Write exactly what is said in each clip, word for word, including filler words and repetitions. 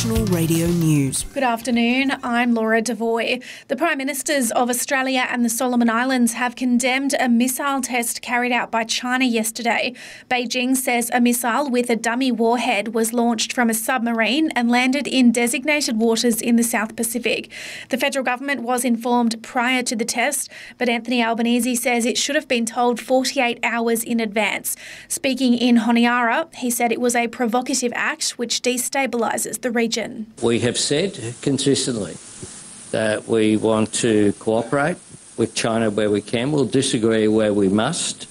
National Radio News. Good afternoon, I'm Laura Devoy. The Prime Ministers of Australia and the Solomon Islands have condemned a missile test carried out by China yesterday. Beijing says a missile with a dummy warhead was launched from a submarine and landed in designated waters in the South Pacific. The federal government was informed prior to the test, but Anthony Albanese says it should have been told forty-eight hours in advance. Speaking in Honiara, he said it was a provocative act which destabilises the region. We have said consistently that we want to cooperate with China where we can. We'll disagree where we must,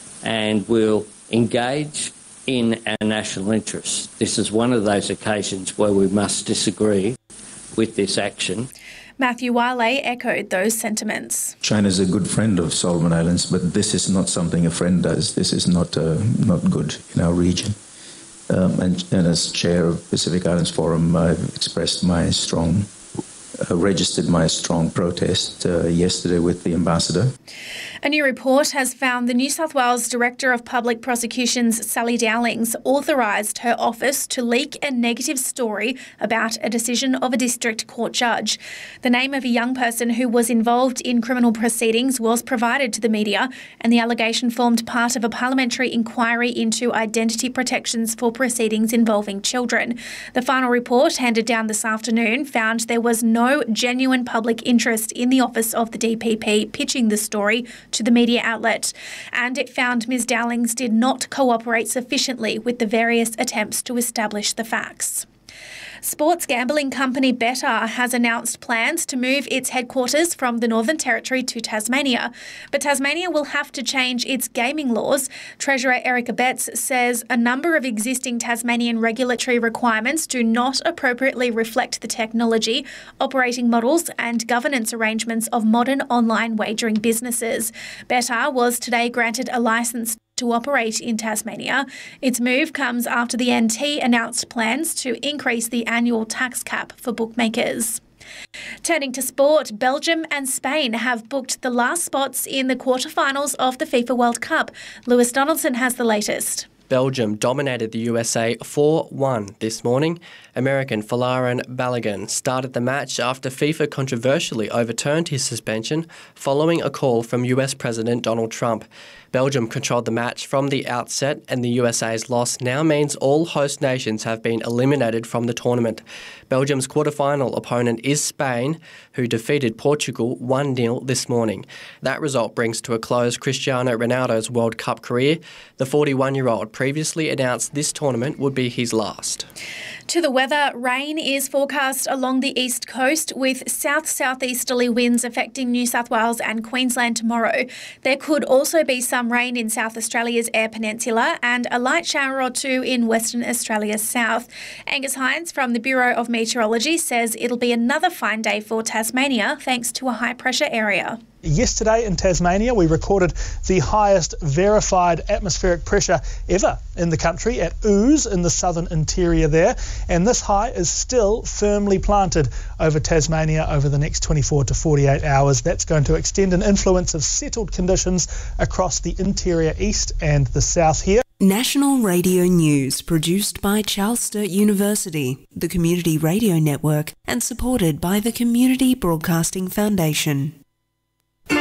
and we'll engage in our national interests. This is one of those occasions where we must disagree with this action. Matthew Wiley echoed those sentiments. China is a good friend of Solomon Islands, but this is not something a friend does. This is not uh, not good in our region. Um, and, and as chair of Pacific Islands Forum, I've expressed my strong, uh, registered my strong protest uh, yesterday with the ambassador. A new report has found the New South Wales Director of Public Prosecutions, Sally Dowlings, authorised her office to leak a negative story about a decision of a district court judge. The name of a young person who was involved in criminal proceedings was provided to the media, and the allegation formed part of a parliamentary inquiry into identity protections for proceedings involving children. The final report, handed down this afternoon, found there was no genuine public interest in the office of the D P P pitching the story to the media outlet, and it found Miz Dowlings did not cooperate sufficiently with the various attempts to establish the facts. Sports gambling company Betr has announced plans to move its headquarters from the Northern Territory to Tasmania, but Tasmania will have to change its gaming laws. Treasurer Erica Betts says a number of existing Tasmanian regulatory requirements do not appropriately reflect the technology, operating models and governance arrangements of modern online wagering businesses. Betr was today granted a licence to operate in Tasmania. Its move comes after the N T announced plans to increase the annual tax cap for bookmakers. Turning to sport, Belgium and Spain have booked the last spots in the quarterfinals of the FIFA World Cup. Lewis Donaldson has the latest. Belgium dominated the U S A four one this morning. American Folarin Balogun started the match after FIFA controversially overturned his suspension following a call from U S President Donald Trump. Belgium controlled the match from the outset, and the U S A's loss now means all host nations have been eliminated from the tournament. Belgium's quarterfinal opponent is Spain, who defeated Portugal one nil this morning. That result brings to a close Cristiano Ronaldo's World Cup career. The forty-one-year-old previously announced this tournament would be his last. To the weather, rain is forecast along the east coast with south-southeasterly winds affecting New South Wales and Queensland tomorrow. There could also be some rain in South Australia's Eyre Peninsula and a light shower or two in Western Australia's south. Angus Hines from the Bureau of Meteorology says it'll be another fine day for Tasmania thanks to a high-pressure area. Yesterday in Tasmania, we recorded the highest verified atmospheric pressure ever in the country at Ooze in the southern interior there. And this high is still firmly planted over Tasmania over the next twenty-four to forty-eight hours. That's going to extend an influence of settled conditions across the interior east and the south here. National Radio News, produced by Charles Sturt University, the Community Radio Network, and supported by the Community Broadcasting Foundation.